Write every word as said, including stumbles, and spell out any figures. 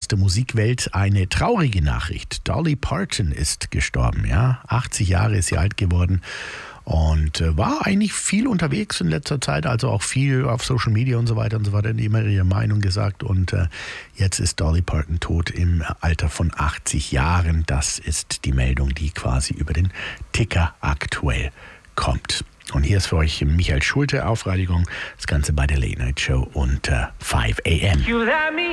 der Musikwelt eine traurige Nachricht. Dolly Parton ist gestorben, ja. achtzig Jahre ist sie alt geworden und äh, war eigentlich viel unterwegs in letzter Zeit, also auch viel auf Social Media und so weiter und so weiter, immer ihre Meinung gesagt. Und äh, jetzt ist Dolly Parton tot im Alter von achtzig Jahren. Das ist die Meldung, die quasi über den Ticker aktuell kommt. Und hier ist für euch Michael Schulte, Aufreinigung, das Ganze bei der Late Night Show unter five a.m.